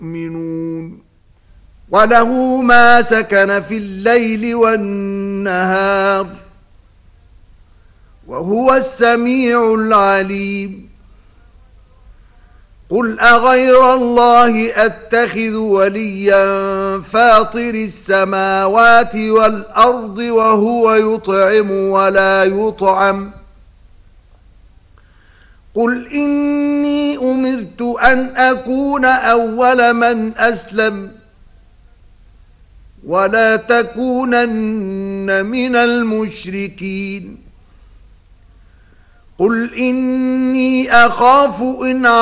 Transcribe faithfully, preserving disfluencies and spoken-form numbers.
يؤمنون وله ما سكن في الليل والنهار وهو السميع العليم قل أغير الله أتخذ وليا فاطر السماوات والأرض وهو يطعم ولا يطعم قل إني أمرت أن أكون أول من أسلم ولا تكونن من المشركين قل إني أخاف إن